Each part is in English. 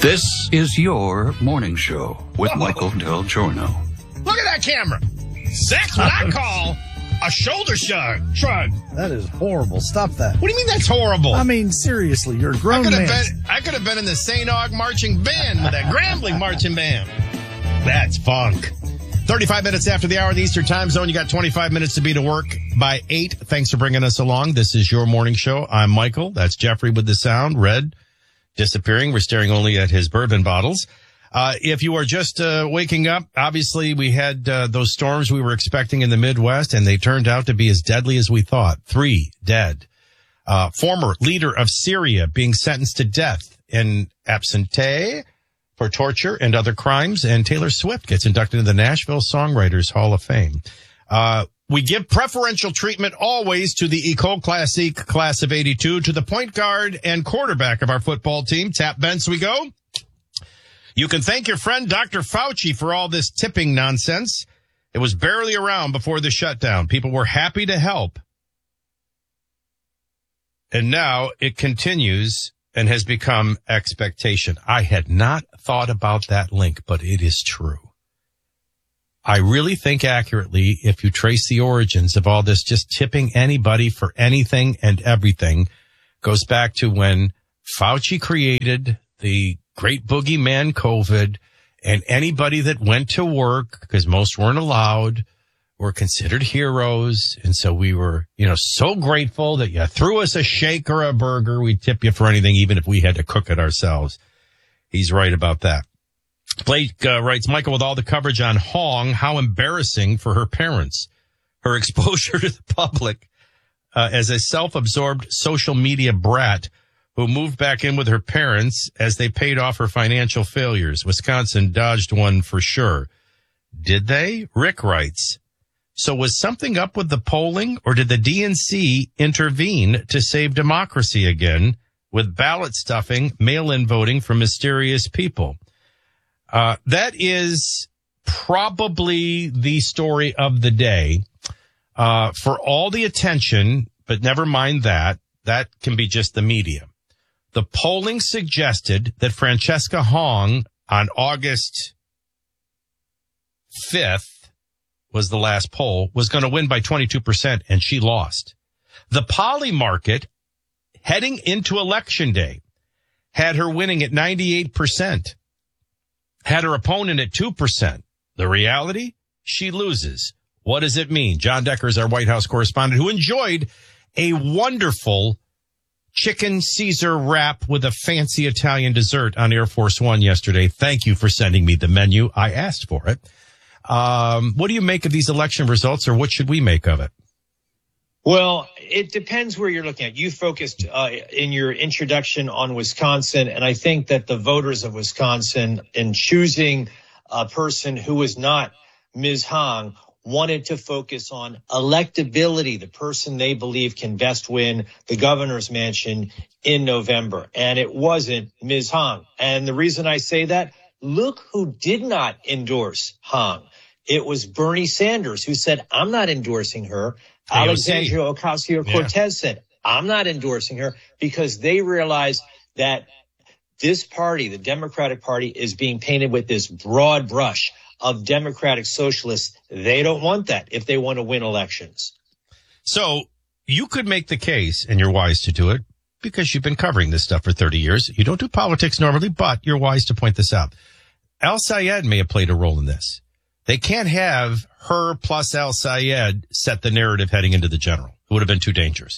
This is your morning show with Michael Del Giorno. Look at that camera. That's what I call a shoulder shrug. That is horrible. Stop that. What do you mean that's horrible? I mean, seriously, you're a grown man. I could have been in the St. Aug marching band with that Grambling marching band. That's funk. 35 minutes after the hour of the Eastern Time Zone. You got 25 minutes to be to work by 8. Thanks for bringing us along. This is your morning show. I'm Michael. That's Jeffrey with the sound. Red disappearing. We're staring only at his bourbon bottles. If you are just waking up, obviously we had those storms we were expecting in the Midwest, and they turned out to be as deadly as we thought. 3 dead. Former leader of Syria being sentenced to death in absentia for torture and other crimes, and Taylor Swift gets inducted into the Nashville Songwriters Hall of Fame. We give preferential treatment always to the Ecole Classique class of 82, to the point guard and quarterback of our football team. Tap Bents we go. You can thank your friend Dr. Fauci for all this tipping nonsense. It was barely around before the shutdown. People were happy to help. And now it continues and has become expectation. I had not thought about that link, but it is true. I really think accurately, if you trace the origins of all this, just tipping anybody for anything and everything goes back to when Fauci created the great boogeyman COVID, and anybody that went to work, because most weren't allowed, were considered heroes. And so we were, so grateful that you threw us a shake or a burger. We'd tip you for anything, even if we had to cook it ourselves. He's right about that. Blake writes, Michael, with all the coverage on Hong, how embarrassing for her parents. Her exposure to the public as a self-absorbed social media brat who moved back in with her parents as they paid off her financial failures. Wisconsin dodged one for sure. Did they? Rick writes, so was something up with the polling, or did the DNC intervene to save democracy again with ballot stuffing, mail-in voting from mysterious people? That is probably the story of the day. For all the attention, but never mind that can be just the media. The polling suggested that Francesca Hong on August 5th was the last poll, was going to win by 22%, and she lost. The Poly market heading into Election Day had her winning at 98%. Had her opponent at 2%. The reality? She loses. What does it mean? John Decker is our White House correspondent who enjoyed a wonderful chicken Caesar wrap with a fancy Italian dessert on Air Force One yesterday. Thank you for sending me the menu. I asked for it. What do you make of these election results, or what should we make of it? Well, it depends where you're looking at. You focused in your introduction on Wisconsin, and I think that the voters of Wisconsin, in choosing a person who was not Ms. Hong, wanted to focus on electability, the person they believe can best win the governor's mansion in November. And it wasn't Ms. Hong. And the reason I say that, look who did not endorse Hong. It was Bernie Sanders, who said, I'm not endorsing her. Alexandria Ocasio-Cortez said, I'm not endorsing her, because they realize that this party, the Democratic Party, is being painted with this broad brush of Democratic socialists. They don't want that if they want to win elections. So you could make the case, and you're wise to do it, because you've been covering this stuff for 30 years. You don't do politics normally, but you're wise to point this out. Al Sayed may have played a role in this. They can't have her plus Al Sayed set the narrative heading into the general. It would have been too dangerous.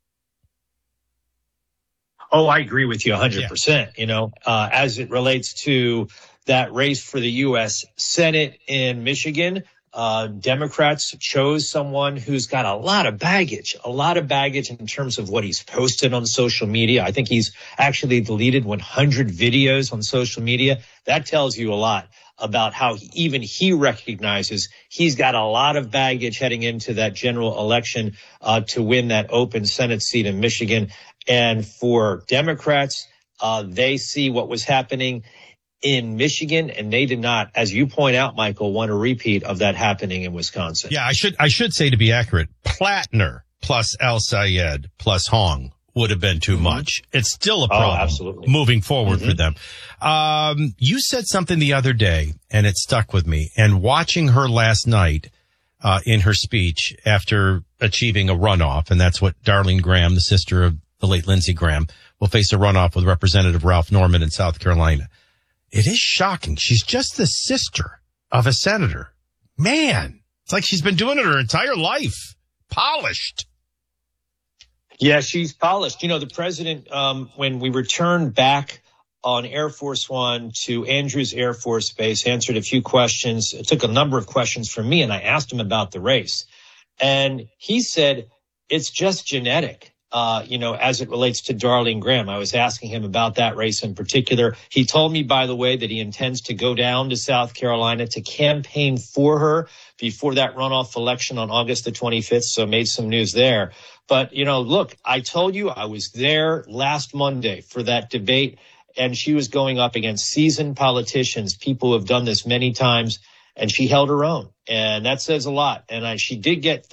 Oh, I agree with you 100%. Yeah. As it relates to that race for the U.S. Senate in Michigan, Democrats chose someone who's got a lot of baggage in terms of what he's posted on social media. I think he's actually deleted 100 videos on social media. That tells you a lot about how he recognizes he's got a lot of baggage heading into that general election to win that open Senate seat in Michigan. And for Democrats, they see what was happening in Michigan, and they did not, as you point out, Michael, want a repeat of that happening in Wisconsin. Yeah, I should say, to be accurate, Plattner plus Al Sayed plus Hong would have been too much. It's still a problem absolutely. moving forward for them. You said something the other day, and it stuck with me. And watching her last night in her speech after achieving a runoff, and that's what Darlene Graham, the sister of the late Lindsey Graham, will face a runoff with Representative Ralph Norman in South Carolina. It is shocking. She's just the sister of a senator. Man, it's like she's been doing it her entire life. Polished. Yeah, she's polished. You know, the president, when we returned back on Air Force One to Andrews Air Force Base, answered a few questions. It took a number of questions from me, and I asked him about the race. And he said, it's just genetic. As it relates to Darlene Graham. I was asking him about that race in particular. He told me, by the way, that he intends to go down to South Carolina to campaign for her before that runoff election on August the 25th. So made some news there. But, look, I told you I was there last Monday for that debate, and she was going up against seasoned politicians, people who have done this many times, and she held her own. And that says a lot. And she did get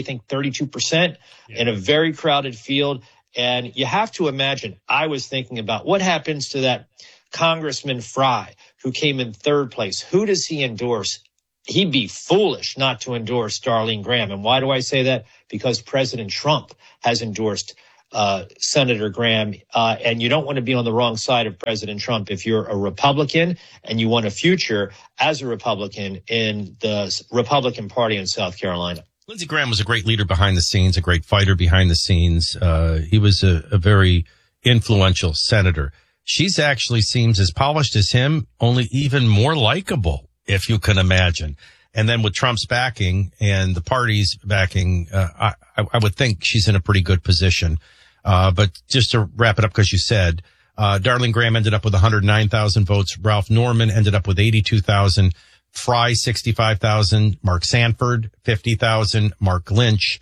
32% in a very crowded field. And you have to imagine, I was thinking about what happens to that Congressman Fry, who came in third place. Who does he endorse? He'd be foolish not to endorse Darlene Graham. And why do I say that? Because President Trump has endorsed Senator Graham, and you don't want to be on the wrong side of President Trump if you're a Republican and you want a future as a Republican in the Republican Party in South Carolina. Lindsey Graham was a great leader behind the scenes, a great fighter behind the scenes. He was a very influential senator. She's actually seems as polished as him, only even more likable, if you can imagine. And then with Trump's backing and the party's backing, I would think she's in a pretty good position. But just to wrap it up, because you said, Darlene Graham ended up with 109,000 votes. Ralph Norman ended up with 82,000. Fry, 65,000. Mark Sanford, 50,000. Mark Lynch,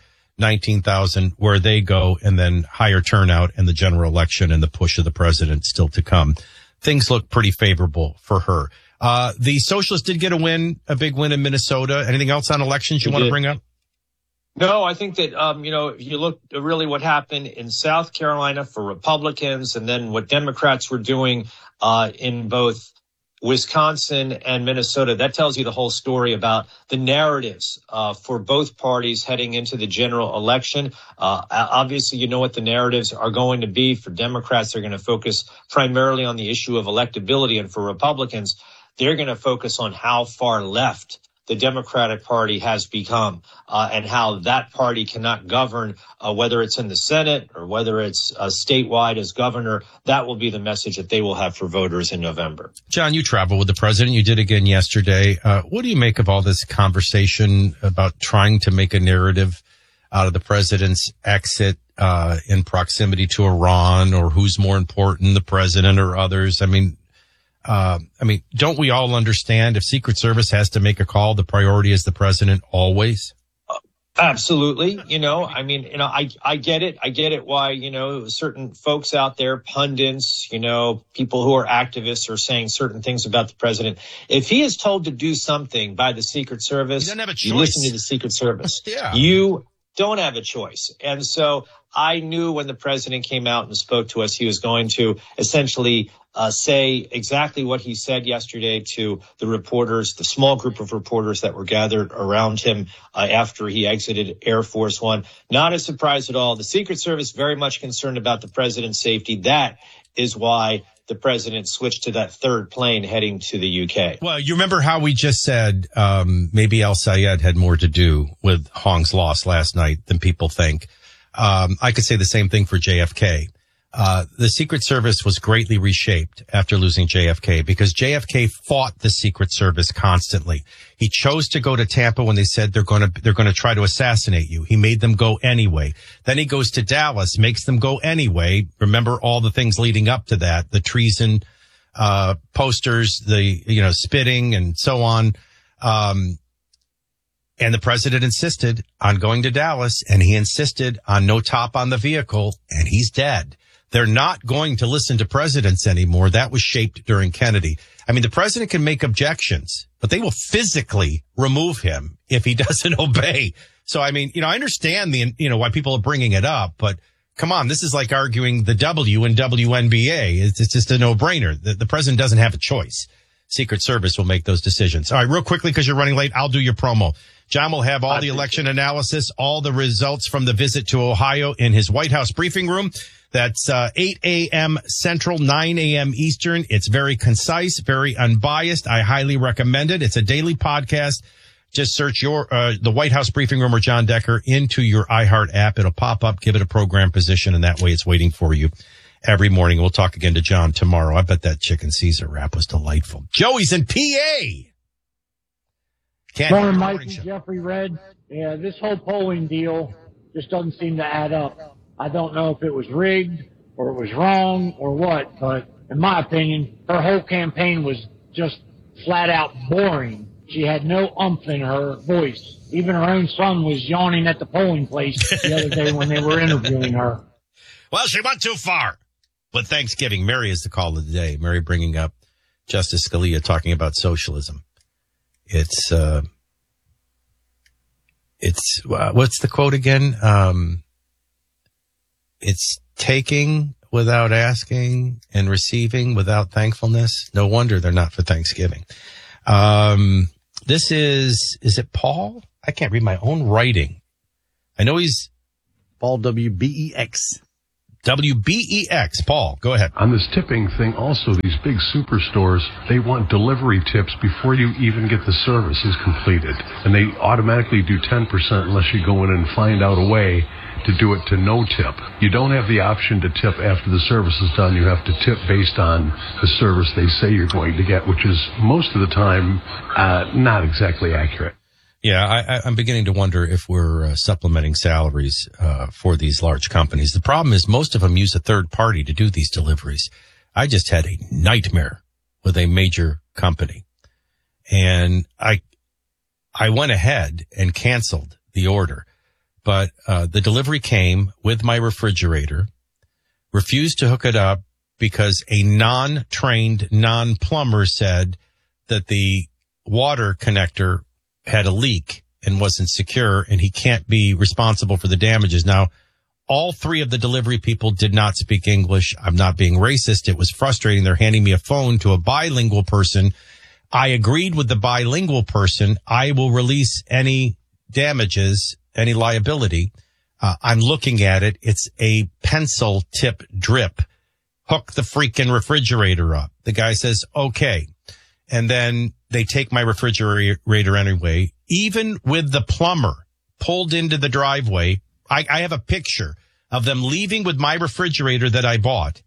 19,000. Where they go, and then higher turnout in the general election and the push of the president still to come. Things look pretty favorable for her. The socialists did get a big win in Minnesota. Anything else on elections you want to bring up? No, I think that, if you look at really what happened in South Carolina for Republicans and then what Democrats were doing in both Wisconsin and Minnesota, that tells you the whole story about the narratives for both parties heading into the general election. Obviously, you know what the narratives are going to be. For Democrats, they're going to focus primarily on the issue of electability. And for Republicans, they're going to focus on how far left the Democratic Party has become and how that party cannot govern, whether it's in the Senate or whether it's statewide as governor. That will be the message that they will have for voters in November. John, you travel with the president. You did again yesterday. What do you make of all this conversation about trying to make a narrative out of the president's exit in proximity to Iran, or who's more important, the president or others? I mean, don't we all understand if Secret Service has to make a call, the priority is the president always? Absolutely. I get it. I get it why, certain folks out there, pundits, people who are activists are saying certain things about the president. If he is told to do something by the Secret Service, he doesn't have a choice. You listen to the Secret Service. Yeah. You don't have a choice. And so I knew when the president came out and spoke to us, he was going to essentially say exactly what he said yesterday to the reporters, the small group of reporters that were gathered around him after he exited Air Force One. Not a surprise at all. The Secret Service very much concerned about the president's safety. That is why the president switched to that third plane heading to the UK. Well, you remember how we just said maybe Al Sayed had more to do with Hong's loss last night than people think. I could say the same thing for JFK. The Secret Service was greatly reshaped after losing JFK because JFK fought the Secret Service constantly. He chose to go to Tampa when they said they're going to try to assassinate you. He made them go anyway. Then he goes to Dallas, makes them go anyway. Remember all the things leading up to that, the treason, posters, the, spitting and so on. And the president insisted on going to Dallas, and he insisted on no top on the vehicle, and he's dead. They're not going to listen to presidents anymore. That was shaped during Kennedy. I mean, the president can make objections, but they will physically remove him if he doesn't obey. So, I mean, I understand why people are bringing it up, but come on, this is like arguing the W in WNBA. It's just a no-brainer. The president doesn't have a choice. Secret Service will make those decisions. All right, real quickly, because you're running late, I'll do your promo. John will have all the election analysis, all the results from the visit to Ohio in his White House briefing room. That's 8 a.m. Central, 9 a.m. Eastern. It's very concise, very unbiased. I highly recommend it. It's a daily podcast. Just search the White House briefing room or John Decker into your iHeart app. It'll pop up, give it a program position, and that way it's waiting for you every morning. We'll talk again to John tomorrow. I bet that chicken Caesar wrap was delightful. Joey's in PA. Morning, Mike and Jeffrey Red. Yeah, this whole polling deal just doesn't seem to add up. I don't know if it was rigged or it was wrong or what, but in my opinion, her whole campaign was just flat out boring. She had no umph in her voice. Even her own son was yawning at the polling place the other day when they were interviewing her. Well, she went too far. But Thanksgiving, Mary is the call of the day. Mary bringing up Justice Scalia talking about socialism. It's what's the quote again? It's taking without asking and receiving without thankfulness. No wonder they're not for Thanksgiving. This is it Paul? I can't read my own writing. I know he's Paul WBEX. WBEX. Paul, go ahead. On this tipping thing, also, these big superstores, they want delivery tips before you even get the services completed. And they automatically do 10% unless you go in and find out a way to do it to no tip. You don't have the option to tip after the service is done. You have to tip based on the service they say you're going to get, which is most of the time not exactly accurate. Yeah, I'm beginning to wonder if we're supplementing salaries for these large companies. The problem is most of them use a third party to do these deliveries. I just had a nightmare with a major company, and I went ahead and canceled the order. But the delivery came with my refrigerator, refused to hook it up because a non-trained, non-plumber said that the water connector had a leak and wasn't secure, and he can't be responsible for the damages. Now, all three of the delivery people did not speak English. I'm not being racist. It was frustrating. They're handing me a phone to a bilingual person. I agreed with the bilingual person. I will release any damages, any liability. I'm looking at it. It's a pencil tip drip. Hook the freaking refrigerator up. The guy says, okay. And then they take my refrigerator anyway. Even with the plumber pulled into the driveway, I have a picture of them leaving with my refrigerator that I bought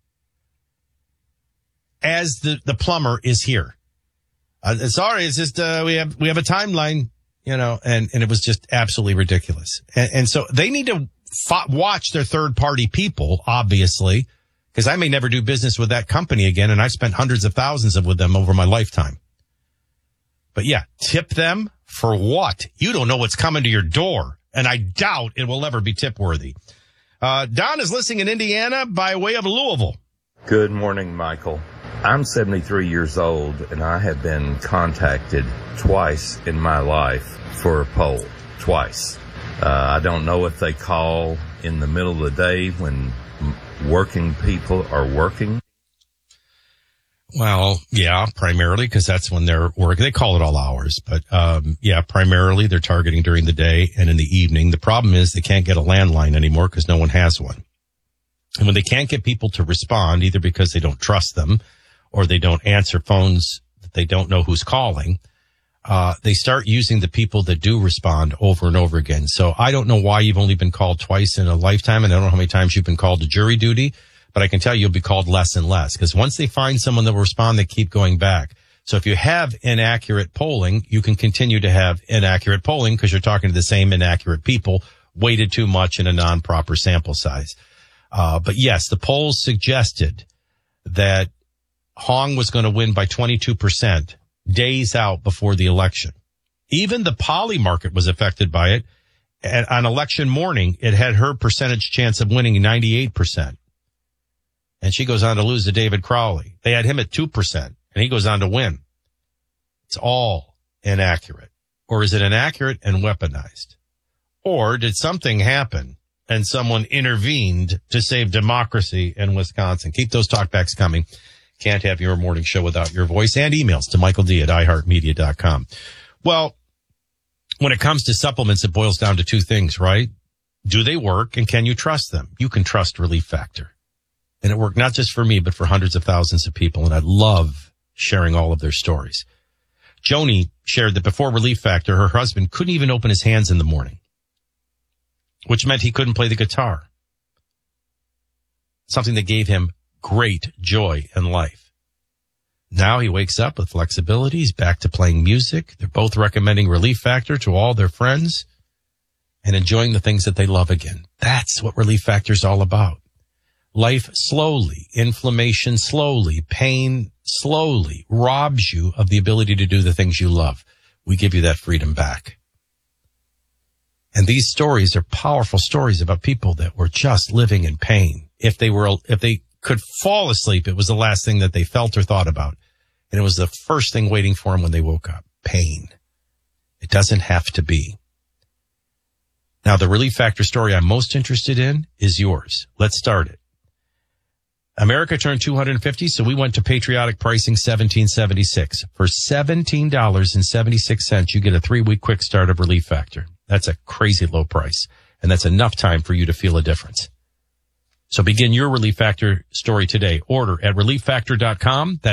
as the plumber is here. Sorry, it's just, we have a timeline, and it was just absolutely ridiculous. And so they need to watch their third party people, obviously, because I may never do business with that company again. And I've spent hundreds of thousands with them over my lifetime. But yeah, tip them for what? You don't know what's coming to your door. And I doubt it will ever be tip worthy. Don is listening in Indiana by way of Louisville. Good morning, Michael. I'm 73 years old, and I have been contacted twice in my life for a poll. Twice. I don't know if they call in the middle of the day when working people are working. Well, yeah, primarily because that's when they're working. They call it all hours, but yeah, primarily they're targeting during the day and in the evening. The problem is they can't get a landline anymore because no one has one. And when they can't get people to respond, either because they don't trust them or they don't answer phones that they don't know who's calling, they start using the people that do respond over and over again. So I don't know why you've only been called twice in a lifetime, and I don't know how many times you've been called to jury duty. But I can tell you, you'll be called less and less because once they find someone that will respond, they keep going back. So if you have inaccurate polling, you can continue to have inaccurate polling because you're talking to the same inaccurate people weighted too much in a non-proper sample size. But yes, the polls suggested that Hong was going to win by 22% days out before the election. Even the poly market was affected by it. And on election morning, it had her percentage chance of winning 98%. And she goes on to lose to David Crowley. They had him at 2%, and he goes on to win. It's all inaccurate. Or is it inaccurate and weaponized? Or did something happen and someone intervened to save democracy in Wisconsin. Keep those talkbacks coming. Can't have your morning show without your voice, and emails to michaeld@iheartmedia.com. Well, when it comes to supplements, it boils down to two things, right? Do they work, and can you trust them? You can trust Relief Factor. And it worked not just for me, but for hundreds of thousands of people. And I love sharing all of their stories. Joni shared that before Relief Factor, her husband couldn't even open his hands in the morning, which meant he couldn't play the guitar. Something that gave him great joy in life. Now he wakes up with flexibility. He's back to playing music. They're both recommending Relief Factor to all their friends and enjoying the things that they love again. That's what Relief Factor is all about. Life slowly, inflammation slowly, pain slowly robs you of the ability to do the things you love. We give you that freedom back. And these stories are powerful stories about people that were just living in pain. If they could fall asleep, it was the last thing that they felt or thought about. And it was the first thing waiting for them when they woke up. Pain. It doesn't have to be. Now, the Relief Factor story I'm most interested in is yours. Let's start it. America turned 250, so we went to patriotic pricing, $17.76. For $17.76, you get a 3-week quick start of Relief Factor. That's a crazy low price, and that's enough time for you to feel a difference. So begin your Relief Factor story today. Order at ReliefFactor.com.